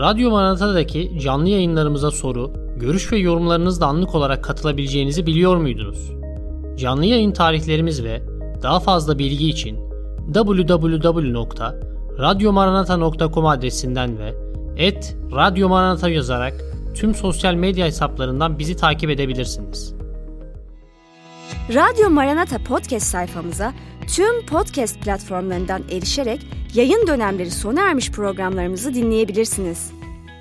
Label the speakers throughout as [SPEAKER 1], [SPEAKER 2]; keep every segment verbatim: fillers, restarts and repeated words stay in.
[SPEAKER 1] Radyo Maranata'daki canlı yayınlarımıza soru, görüş ve yorumlarınızla anlık olarak katılabileceğinizi biliyor muydunuz? Canlı yayın tarihlerimiz ve daha fazla bilgi için double-u double-u double-u nokta radyomaranata nokta com adresinden ve et radyomaranata yazarak tüm sosyal medya hesaplarından bizi takip edebilirsiniz.
[SPEAKER 2] Radyo Maranata podcast sayfamıza tüm podcast platformlarından erişerek yayın dönemleri sona ermiş programlarımızı dinleyebilirsiniz.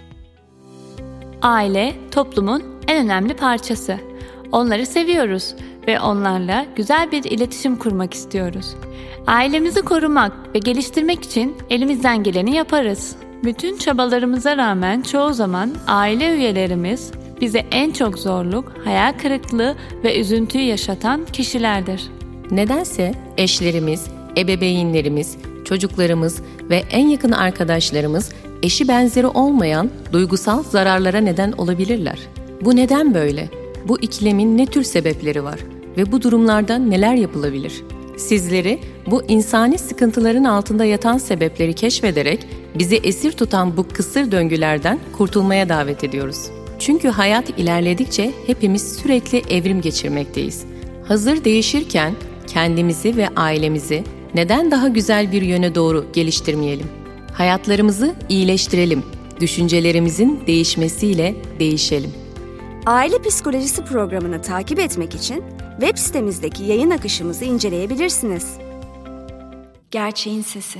[SPEAKER 3] Aile, toplumun en önemli parçası. Onları seviyoruz ve onlarla güzel bir iletişim kurmak istiyoruz. Ailemizi korumak ve geliştirmek için elimizden geleni yaparız. Bütün çabalarımıza rağmen çoğu zaman aile üyelerimiz bize en çok zorluk, hayal kırıklığı ve üzüntüyü yaşatan kişilerdir.
[SPEAKER 4] Nedense eşlerimiz, ebeveynlerimiz, çocuklarımız ve en yakın arkadaşlarımız eşi benzeri olmayan duygusal zararlara neden olabilirler. Bu neden böyle? Bu ikilemin ne tür sebepleri var ve bu durumlarda neler yapılabilir? Sizleri bu insani sıkıntıların altında yatan sebepleri keşfederek bizi esir tutan bu kısır döngülerden kurtulmaya davet ediyoruz. Çünkü hayat ilerledikçe hepimiz sürekli evrim geçirmekteyiz. Hazır değişirken kendimizi ve ailemizi neden daha güzel bir yöne doğru geliştirmeyelim? Hayatlarımızı iyileştirelim. Düşüncelerimizin değişmesiyle değişelim.
[SPEAKER 2] Aile Psikolojisi programını takip etmek için web sitemizdeki yayın akışımızı inceleyebilirsiniz. Gerçeğin Sesi.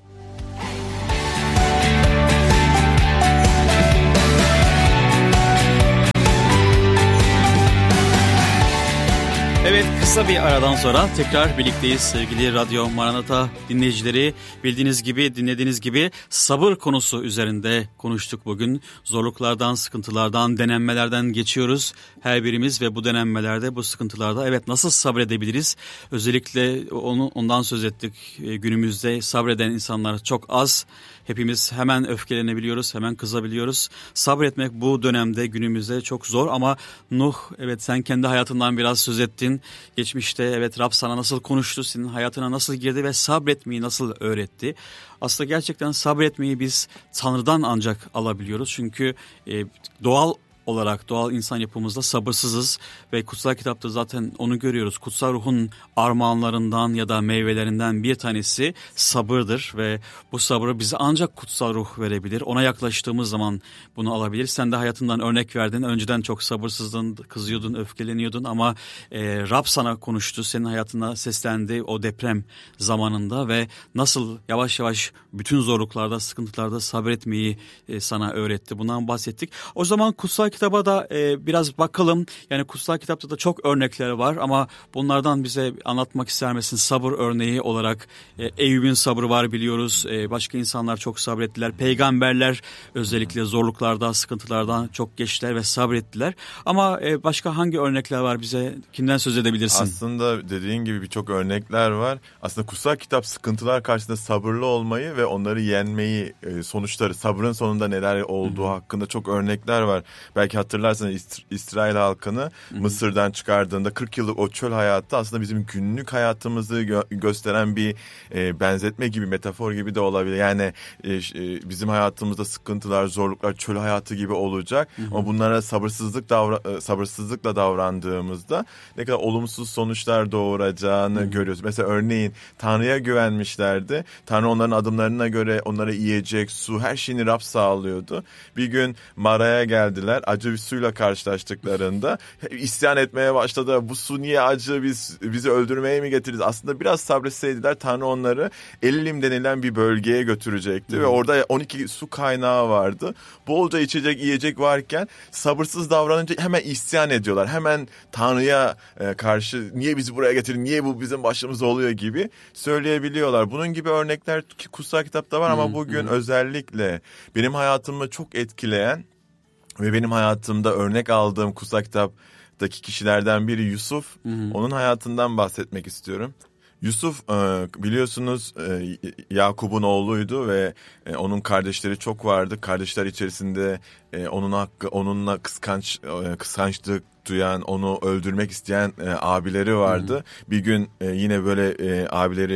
[SPEAKER 5] Evet, kısa bir aradan sonra tekrar birlikteyiz sevgili Radyo Maranata dinleyicileri. Bildiğiniz gibi, dinlediğiniz gibi sabır konusu üzerinde konuştuk bugün. Zorluklardan, sıkıntılardan, denenmelerden geçiyoruz her birimiz ve bu denenmelerde, bu sıkıntılarda evet nasıl sabredebiliriz? Özellikle onu ondan söz ettik. Günümüzde sabreden insanlar çok az. Hepimiz hemen öfkelenebiliyoruz, hemen kızabiliyoruz. Sabretmek bu dönemde günümüzde çok zor ama Nuh, evet sen kendi hayatından biraz söz ettin. Geçmişte evet Rab sana nasıl konuştu, senin hayatına nasıl girdi ve sabretmeyi nasıl öğretti. Aslında gerçekten sabretmeyi biz Tanrı'dan ancak alabiliyoruz. Çünkü e, doğal olarak doğal insan yapımızda sabırsızız ve kutsal kitapta zaten onu görüyoruz. Kutsal ruhun armağanlarından ya da meyvelerinden bir tanesi sabırdır ve bu sabrı bize ancak kutsal ruh verebilir. Ona yaklaştığımız zaman bunu alabiliriz. Sen de hayatından örnek verdin. Önceden çok sabırsızdın, kızıyordun, öfkeleniyordun ama e, Rab sana konuştu. Senin hayatına seslendi o deprem zamanında ve nasıl yavaş yavaş bütün zorluklarda, sıkıntılarda sabretmeyi e, sana öğretti. Bundan bahsettik. O zaman kutsal kitaba da e, biraz bakalım. Yani kutsal kitapta da çok örnekler var ama bunlardan bize anlatmak ister misin? Sabır örneği olarak e, Eyüp'ün sabrı var biliyoruz. E, başka insanlar çok sabrettiler. Peygamberler özellikle zorluklarda, sıkıntılardan çok geçtiler ve sabrettiler. Ama e, başka hangi örnekler var, bize kimden söz edebilirsin?
[SPEAKER 6] Aslında dediğin gibi birçok örnekler var. Aslında kutsal kitap sıkıntılar karşısında sabırlı olmayı ve onları yenmeyi, e, sonuçları, sabrın sonunda neler olduğu Hı-hı. hakkında çok örnekler var. Belki hatırlarsanız İsra- İsrail halkını Hı-hı. Mısır'dan çıkardığında kırk yıllık o çöl hayatı aslında bizim günlük hayatımızı gö- gösteren bir e, benzetme gibi, metafor gibi de olabilir. Yani e, e, bizim hayatımızda sıkıntılar, zorluklar çöl hayatı gibi olacak. Hı-hı. Ama bunlara sabırsızlık davra- sabırsızlıkla davrandığımızda ne kadar olumsuz sonuçlar doğuracağını Hı-hı. görüyoruz. Mesela örneğin Tanrı'ya güvenmişlerdi. Tanrı onların adımlarına göre onlara yiyecek, su, her şeyini Rab sağlıyordu. Bir gün Mara'ya geldiler. Acı bir suyla karşılaştıklarında isyan etmeye başladı. Bu su niye acı? Biz bizi öldürmeye mi getirdiniz? Aslında biraz sabretseydiler Tanrı onları Elilim denilen bir bölgeye götürecekti hmm. ve orada on iki su kaynağı vardı. Bolca içecek, yiyecek varken sabırsız davranınca hemen isyan ediyorlar. Hemen Tanrı'ya karşı niye bizi buraya getirdin? Niye bu bizim başımıza oluyor gibi söyleyebiliyorlar. Bunun gibi örnekler kutsal kitapta var hmm. ama bugün hmm. özellikle benim hayatımı çok etkileyen ve benim hayatımda örnek aldığım kutsal kitaptaki kişilerden biri Yusuf. Hı hı. Onun hayatından bahsetmek istiyorum. Yusuf biliyorsunuz Yakup'un oğluydu ve onun kardeşleri çok vardı. Kardeşler içerisinde onun hakkı, onunla kıskanç kıskançlık duyan, onu öldürmek isteyen abileri vardı. Hı hı. Bir gün yine böyle abileri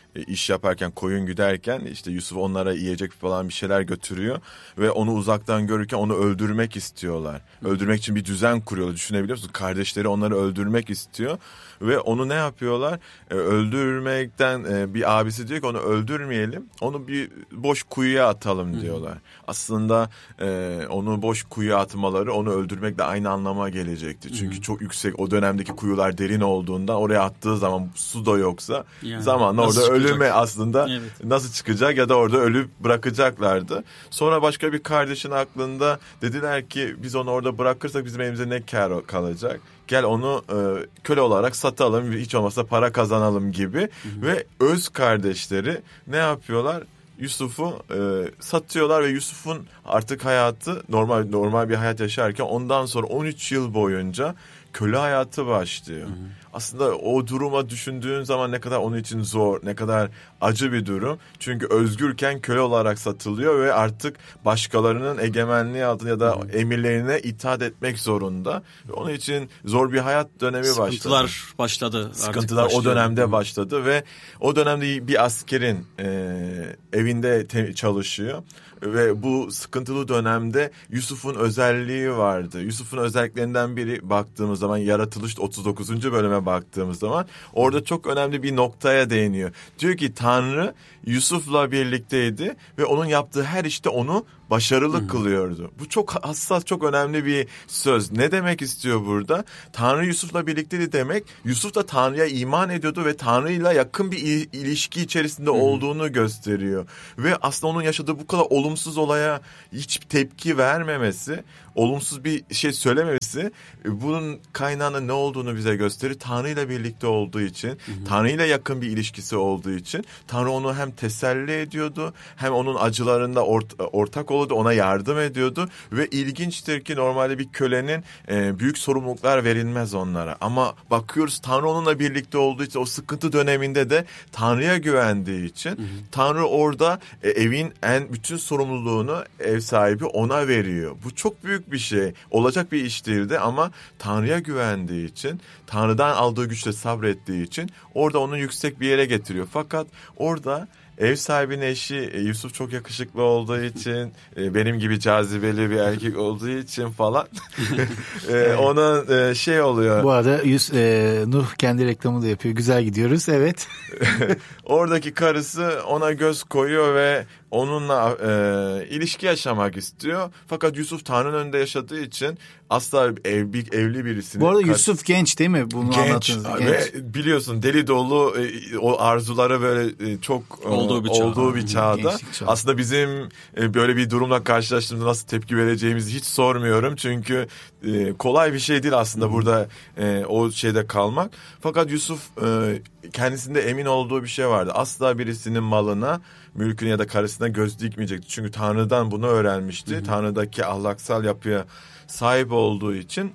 [SPEAKER 6] e, iş yaparken, koyun güderken işte Yusuf onlara yiyecek falan bir şeyler götürüyor ve onu uzaktan görürken onu öldürmek istiyorlar. Öldürmek için bir düzen kuruyorlar. Düşünebiliyor musun? Kardeşleri onları öldürmek istiyor ve onu ne yapıyorlar? E, öldürmekten e, bir abisi diyor ki onu öldürmeyelim. Onu bir boş kuyuya atalım diyorlar. Hı. Aslında e, onu boş kuyuya atmaları onu öldürmekle aynı anlama gelecekti. Çünkü Hı. çok yüksek, o dönemdeki kuyular derin olduğundan oraya attığı zaman su da yoksa yani, zamanla orada çıkacak? Ölüme aslında evet. nasıl çıkacak ya da orada ölüp bırakacaklardı. Sonra başka bir kardeşin aklında dediler ki biz onu orada bırakırsak bizim elimize ne kar kalacak? Gel onu e, köle olarak satalım, hiç olmazsa para kazanalım gibi. Hı hı. Ve öz kardeşleri ne yapıyorlar? Yusuf'u e, satıyorlar ve Yusuf'un artık hayatı normal normal bir hayat yaşarken ondan sonra on üç yıl boyunca köle hayatı başlıyor. Hı hı. Aslında o duruma düşündüğün zaman ne kadar onun için zor, ne kadar acı bir durum. Çünkü özgürken köle olarak satılıyor ve artık başkalarının egemenliği altında ya da hı hı. emirlerine itaat etmek zorunda. Ve onun için zor bir hayat dönemi başladı.
[SPEAKER 5] Sıkıntılar başladı.
[SPEAKER 6] Sıkıntılar o dönemde hı. başladı ve o dönemde bir askerin e, evinde te- çalışıyor. Ve bu sıkıntılı dönemde Yusuf'un özelliği vardı. Yusuf'un özelliklerinden biri baktığımız zaman Yaratılış otuz dokuzuncu bölüme baktığımız zaman orada çok önemli bir noktaya değiniyor. Diyor ki Tanrı Yusuf'la birlikteydi ve onun yaptığı her işte onu başarılı hmm. kılıyordu. Bu çok hassas, çok önemli bir söz. Ne demek istiyor burada? Tanrı Yusuf'la birlikteydi demek, Yusuf da Tanrı'ya iman ediyordu ve Tanrı'yla yakın bir ilişki içerisinde hmm. olduğunu gösteriyor. Ve aslında onun yaşadığı bu kadar olumsuz olaya hiç tepki vermemesi, olumsuz bir şey söylememesi, bunun kaynağının ne olduğunu bize gösterir. Tanrı'yla birlikte olduğu için, hmm. Tanrı'yla yakın bir ilişkisi olduğu için Tanrı onu hem teselli ediyordu, hem onun acılarında ort- ortak oluyordu, ona yardım ediyordu ve ilginçtir ki normalde bir kölenin e, büyük sorumluluklar verilmez onlara. Ama bakıyoruz Tanrı onunla birlikte olduğu için, o sıkıntı döneminde de Tanrı'ya güvendiği için, hı hı. Tanrı orada e, evin en bütün sorumluluğunu ev sahibi ona veriyor. Bu çok büyük bir şey. Olacak bir iş değildi ama Tanrı'ya güvendiği için, Tanrı'dan aldığı güçle sabrettiği için orada onu yüksek bir yere getiriyor. Fakat orada ev sahibinin eşi Yusuf çok yakışıklı olduğu için, benim gibi cazibeli bir erkek olduğu için falan ona şey oluyor.
[SPEAKER 7] Bu arada Yus, e, Nuh kendi reklamını da yapıyor. Güzel gidiyoruz, evet.
[SPEAKER 6] Oradaki karısı ona göz koyuyor ve onunla e, ilişki yaşamak istiyor. Fakat Yusuf Tanrı'nın önünde yaşadığı için asla ev, bir, evli birisini...
[SPEAKER 7] Bu arada Yusuf genç değil mi? Bunu
[SPEAKER 6] genç. Ve biliyorsun deli dolu e, o arzulara böyle e, çok
[SPEAKER 5] olduğu bir,
[SPEAKER 6] olduğu bir çağda. Aslında bizim e, böyle bir durumla karşılaştığımızda nasıl tepki vereceğimizi hiç sormuyorum. Çünkü e, kolay bir şey değil aslında hmm. burada e, o şeyde kalmak. Fakat Yusuf e, kendisinde emin olduğu bir şey vardı. Asla birisinin malına, mülküne ya da karısına göz dikmeyecekti. Çünkü Tanrı'dan bunu öğrenmişti. Hı hı. Tanrı'daki ahlaksal yapıya sahip olduğu için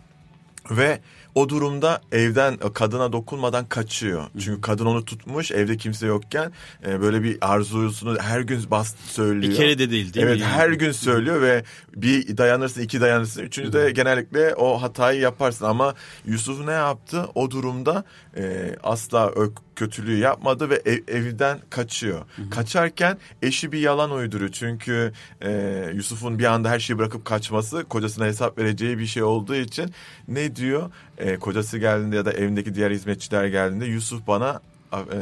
[SPEAKER 6] ve o durumda evden kadına dokunmadan kaçıyor. Çünkü kadın onu tutmuş, evde kimse yokken böyle bir arzusunu her gün bas söylüyor.
[SPEAKER 5] Bir kere de değil değil
[SPEAKER 6] evet,
[SPEAKER 5] mi?
[SPEAKER 6] Evet, her gün söylüyor ve bir dayanırsın, iki dayanırsın, üçüncü de genellikle o hatayı yaparsın. Ama Yusuf ne yaptı? O durumda e, asla o kötülüğü yapmadı ve ev, evden kaçıyor. Hı hı. Kaçarken eşi bir yalan uyduruyor. Çünkü e, Yusuf'un bir anda her şeyi bırakıp kaçması kocasına hesap vereceği bir şey olduğu için ne diyor? E, kocası geldiğinde ya da evindeki diğer hizmetçiler geldiğinde Yusuf bana e,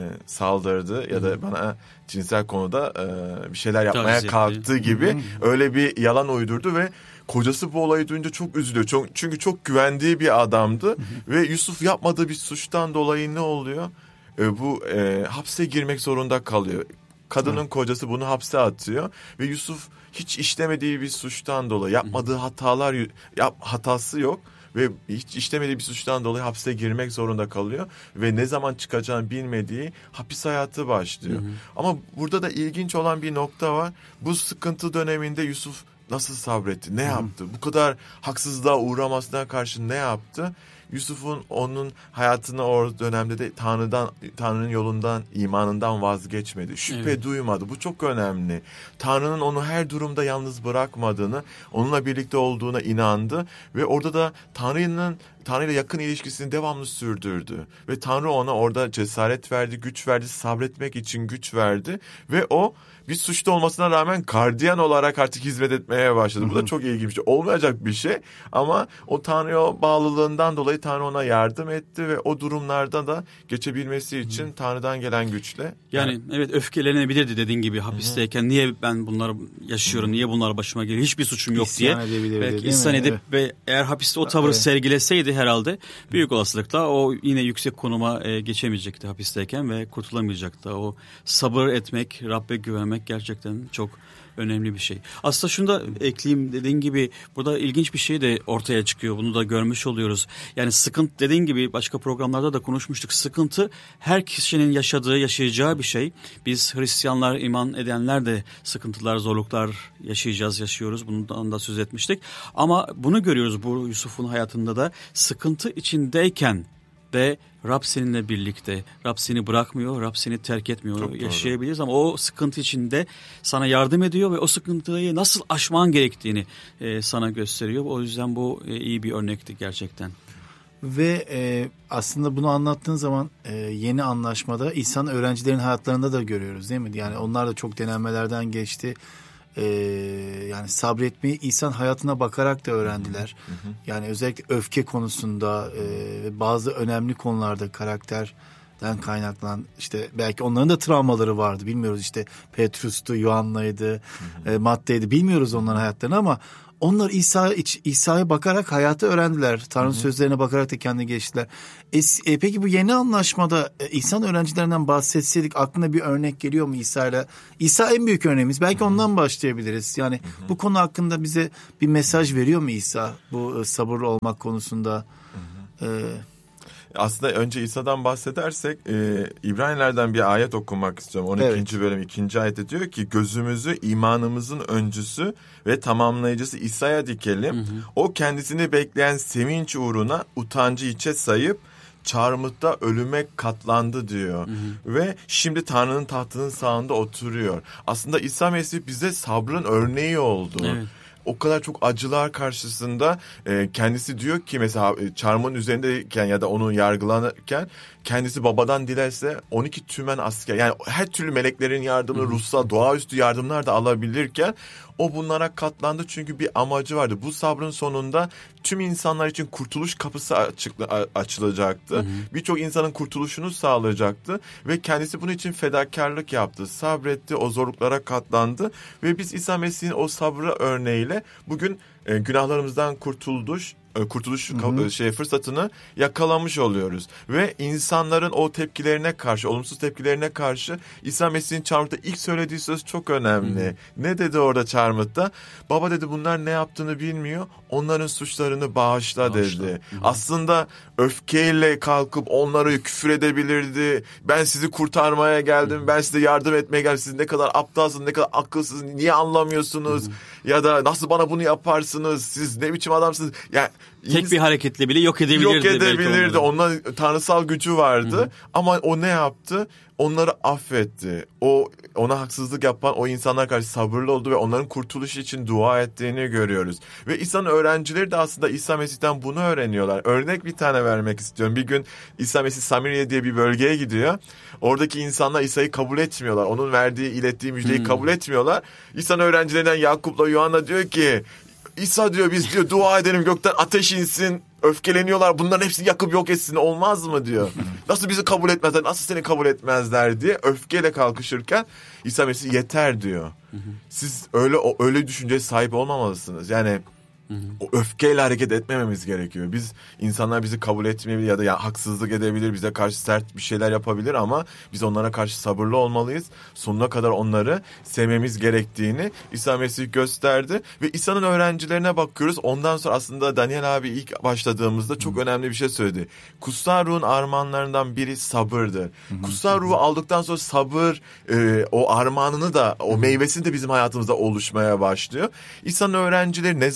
[SPEAKER 6] saldırdı ya da Hı-hı. bana cinsel konuda e, bir şeyler yapmaya Tabii kalktı gibi Hı-hı. öyle bir yalan uydurdu ve kocası bu olayı duyunca çok üzülüyor. Çok, çünkü çok güvendiği bir adamdı Hı-hı. ve Yusuf yapmadığı bir suçtan dolayı ne oluyor? E, bu e, hapse girmek zorunda kalıyor. Kadının Hı. kocası bunu hapse atıyor ve Yusuf hiç işlemediği bir suçtan dolayı yapmadığı Hı. hatalar yap, hatası yok. Ve hiç işlemediği bir suçtan dolayı hapse girmek zorunda kalıyor. Ve ne zaman çıkacağını bilmediği hapis hayatı başlıyor. Hı hı. Ama burada da ilginç olan bir nokta var. Bu sıkıntı döneminde Yusuf nasıl sabretti? Ne hı hı. yaptı? Bu kadar haksızlığa uğramasına karşı ne yaptı? Yusuf'un onun hayatını o dönemde de Tanrı'dan, Tanrı'nın yolundan, imanından vazgeçmedi. Şüphe evet. duymadı. Bu çok önemli. Tanrı'nın onu her durumda yalnız bırakmadığını, onunla birlikte olduğuna inandı ve orada da Tanrı'nın Tanrı ile yakın ilişkisini devamlı sürdürdü. Ve Tanrı ona orada cesaret verdi, güç verdi, sabretmek için güç verdi. Ve o bir suçlu olmasına rağmen gardiyan olarak artık hizmet etmeye başladı. Bu da çok ilginç bir şey. Olmayacak bir şey ama o Tanrı'ya bağlılığından dolayı Tanrı ona yardım etti ve o durumlarda da geçebilmesi için Hı-hı. Tanrı'dan gelen güçle.
[SPEAKER 5] Yani, yani evet, öfkelenebilirdi dediğin gibi hapisteyken. Hı-hı. Niye ben bunları yaşıyorum, Hı-hı. niye bunlar başıma geliyor, hiçbir suçum yok
[SPEAKER 7] İsyan
[SPEAKER 5] diye. Belki isyan edip evet. ve eğer hapiste o tavırı evet. sergileseydi herhalde büyük olasılıkla o yine yüksek konuma e, geçemeyecekti hapisteyken ve kurtulamayacaktı. O sabır etmek, Rabbe güvenmek gerçekten çok önemli bir şey. Aslında şunu da ekleyeyim, dediğin gibi burada ilginç bir şey de ortaya çıkıyor. Bunu da görmüş oluyoruz. Yani sıkıntı, dediğin gibi başka programlarda da konuşmuştuk. Sıkıntı her kişinin yaşadığı, yaşayacağı bir şey. Biz Hristiyanlar, iman edenler de sıkıntılar, zorluklar yaşayacağız, yaşıyoruz. Bundan da söz etmiştik. Ama bunu görüyoruz bu Yusuf'un hayatında da. Sıkıntı içindeyken de Rab seninle birlikte. Rab seni bırakmıyor, Rab seni terk etmiyor. Çok yaşayabiliriz doğru. Ama o sıkıntı içinde sana yardım ediyor ve o sıkıntıyı nasıl aşman gerektiğini e, sana gösteriyor. O yüzden bu e, iyi bir örnekti gerçekten.
[SPEAKER 7] Ve e, aslında bunu anlattığın zaman e, yeni anlaşmada İsa'nın öğrencilerin hayatlarında da görüyoruz değil mi? Yani onlar da çok denenmelerden geçti. Ee, yani sabretmeyi İsa'nın hayatına bakarak da öğrendiler. Hı hı. Yani özellikle öfke konusunda e, bazı önemli konularda karakterden kaynaklanan, işte belki onların da travmaları vardı, bilmiyoruz, işte Petrus'tu, Yuhanna'ydı, e, Matta'ydı, bilmiyoruz onların hayatlarını ama onlar İsa, İsa'ya bakarak hayatı öğrendiler. Tanrı'nın sözlerine bakarak da kendini geliştirdiler. E, e, peki bu yeni anlaşmada e, İsa'nın öğrencilerinden bahsetseydik aklına bir örnek geliyor mu İsa'yla? İsa en büyük örneğimiz. Belki ondan başlayabiliriz. Yani Hı-hı. bu konu hakkında bize bir mesaj veriyor mu İsa? Bu e, sabırlı olmak konusunda. E,
[SPEAKER 6] Aslında önce İsa'dan bahsedersek e, İbranilerden bir ayet okumak istiyorum. on ikinci Evet. bölüm ikinci ayette diyor ki gözümüzü imanımızın öncüsü ve tamamlayıcısı İsa'ya dikelim. Hı hı. O kendisini bekleyen sevinç uğruna utancı içe sayıp çarmıhta ölüme katlandı diyor. Hı hı. Ve şimdi Tanrı'nın tahtının sağında oturuyor. Aslında İsa Mesih bize sabrın örneği oldu. Evet. O kadar çok acılar karşısında e, kendisi diyor ki mesela e, çarmıhın üzerindeyken ya da onu yargılanırken kendisi babadan dilerse on iki tümen asker, yani her türlü meleklerin yardımını, ruhsal doğaüstü yardımlar da alabilirken o bunlara katlandı çünkü bir amacı vardı. Bu sabrın sonunda tüm insanlar için kurtuluş kapısı açıkla, açılacaktı. Birçok insanın kurtuluşunu sağlayacaktı ve kendisi bunun için fedakarlık yaptı. Sabretti, o zorluklara katlandı ve biz İsa Mesih'in o sabrı örneğiyle bugün e, günahlarımızdan kurtulduş, kurtuluş hı hı. şey fırsatını yakalamış oluyoruz. Ve insanların o tepkilerine karşı, olumsuz tepkilerine karşı İsa Mesih'in çarmıhta ilk söylediği söz çok önemli. Hı hı. Ne dedi orada çarmıhta? Baba dedi, bunlar ne yaptığını bilmiyor. Onların suçlarını bağışla, bağışla. dedi. Hı hı. Aslında öfkeyle kalkıp onları küfür edebilirdi. Ben sizi kurtarmaya geldim. Hı hı. Ben size yardım etmeye geldim. Siz ne kadar aptalsınız, ne kadar akılsızsınız. Niye anlamıyorsunuz? Hı hı. Ya da nasıl bana bunu yaparsınız? Siz ne biçim adamsınız? Yani
[SPEAKER 5] tek bir hareketle bile yok edebilirdi.
[SPEAKER 6] Yok edebilirdi. Onun tanrısal gücü vardı. Hı hı. Ama o ne yaptı? Onları affetti. O ona haksızlık yapan o insanlar karşı sabırlı oldu ve onların kurtuluşu için dua ettiğini görüyoruz. Ve İsa'nın öğrencileri de aslında İsa Mesih'ten bunu öğreniyorlar. Örnek bir tane vermek istiyorum. Bir gün İsa Mesih Samiriye diye bir bölgeye gidiyor. Oradaki insanlar İsa'yı kabul etmiyorlar. Onun verdiği, ilettiği müjdeyi hmm. kabul etmiyorlar. İsa'nın öğrencilerinden Yakup'la Yuhanna diyor ki, İsa diyor biz diyor dua edelim gökten ateş insin, öfkeleniyorlar, bunların hepsini yakıp yok etsin, olmaz mı diyor. Nasıl bizi kabul etmezler, nasıl seni kabul etmezler diye öfkeyle kalkışırken İsa Mesih yeter diyor. Siz öyle öyle düşünceye sahip olmamalısınız. Yani o öfkeyle hareket etmememiz gerekiyor. Biz insanlar bizi kabul etmeyebilir ya da ya haksızlık edebilir, bize karşı sert bir şeyler yapabilir ama biz onlara karşı sabırlı olmalıyız. Sonuna kadar onları sevmemiz gerektiğini İsa Mesih gösterdi ve İsa'nın öğrencilerine bakıyoruz. Ondan sonra aslında Daniel abi ilk başladığımızda çok hmm. önemli bir şey söyledi. Kutsal ruhun armağanlarından biri sabırdır. Hmm. Kutsal ruhu aldıktan sonra sabır e, o armağanını da, o meyvesini de bizim hayatımızda oluşmaya başlıyor. İsa'nın öğrencileri ne zaman değil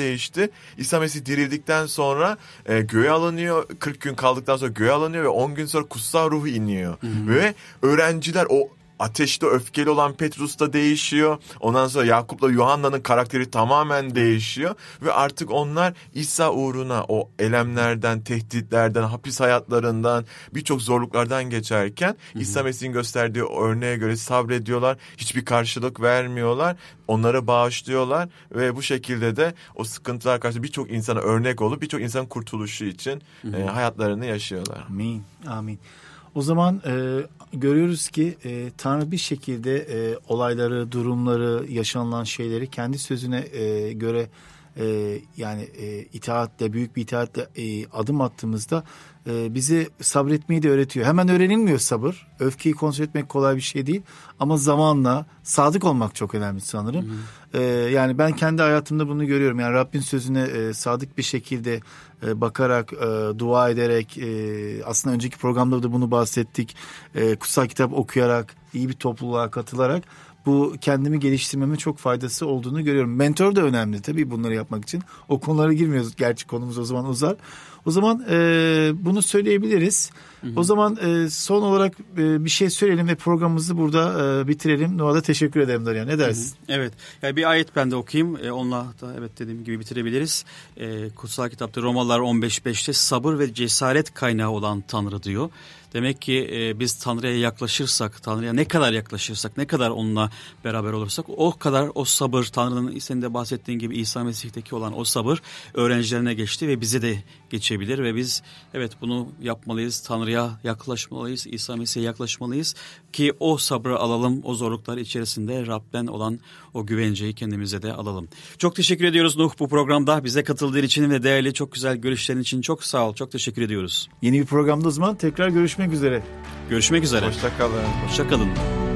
[SPEAKER 6] değişti. İsa Mesih dirildikten sonra e, göğe alınıyor. kırk gün kaldıktan sonra göğe alınıyor ve on gün sonra kutsal ruh iniyor. Hı hı. Ve öğrenciler o ateşte öfkeli olan Petrus da değişiyor. Ondan sonra Yakup'la Yuhanna'nın karakteri tamamen değişiyor. Ve artık onlar İsa uğruna o elemlerden, tehditlerden, hapis hayatlarından, birçok zorluklardan geçerken Hı-hı. İsa Mesih'in gösterdiği örneğe göre sabrediyorlar. Hiçbir karşılık vermiyorlar. Onları bağışlıyorlar. Ve bu şekilde de o sıkıntılar karşısında birçok insana örnek olup birçok insanın kurtuluşu için e, hayatlarını yaşıyorlar.
[SPEAKER 7] Amin. Amin. O zaman e, görüyoruz ki e, Tanrı bir şekilde e, olayları, durumları, yaşanılan şeyleri kendi sözüne e, göre e, yani e, itaatle, büyük bir itaatle e, adım attığımızda e, bize sabretmeyi de öğretiyor. Hemen öğrenilmiyor sabır. Öfkeyi kontrol etmek kolay bir şey değil. Ama zamanla sadık olmak çok önemli sanırım. Hı hı. E, yani ben kendi hayatımda bunu görüyorum. Yani Rabbin sözüne e, sadık bir şekilde e, bakarak, e, dua ederek, e, aslında önceki programda da bunu bahsettik. E, kutsal kitap okuyarak, iyi bir topluluğa katılarak bu kendimi geliştirmeme çok faydası olduğunu görüyorum. Mentor da önemli tabii bunları yapmak için. O konulara girmiyoruz. Gerçi konumuz o zaman uzar. O zaman e, bunu söyleyebiliriz. Hı hı. O zaman e, son olarak e, bir şey söyleyelim ve programımızı burada e, bitirelim. Noah'da teşekkür ederim Darya. Ne dersin?
[SPEAKER 5] Hı hı. Evet. Yani bir ayet ben de okuyayım. E, onunla da evet dediğim gibi bitirebiliriz. E, kutsal kitapta Romalılar on beş beşte sabır ve cesaret kaynağı olan Tanrı diyor. Demek ki e, biz Tanrı'ya yaklaşırsak, Tanrı'ya ne kadar yaklaşırsak, ne kadar onunla beraber olursak o kadar o sabır, Tanrı'nın senin de bahsettiğin gibi İsa Mesih'teki olan o sabır öğrencilerine geçti ve bize de geçebilir ve biz evet bunu yapmalıyız. Tanrı'ya yaklaşmalıyız, İsa Mesih'e yaklaşmalıyız ki o sabrı alalım, o zorluklar içerisinde Rab'den olan o güvenceyi kendimize de alalım. Çok teşekkür ediyoruz Nuh bu programda bize katıldığın için ve değerli çok güzel görüşlerin için çok sağ ol, çok teşekkür ediyoruz.
[SPEAKER 7] Yeni bir programda o zaman tekrar görüşmek üzere.
[SPEAKER 5] Görüşmek üzere.
[SPEAKER 6] Hoşça kalın.
[SPEAKER 5] Hoşça kalın.